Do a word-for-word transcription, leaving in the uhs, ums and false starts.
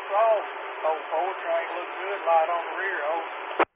lights off. Old four train look good, light on the rear. Old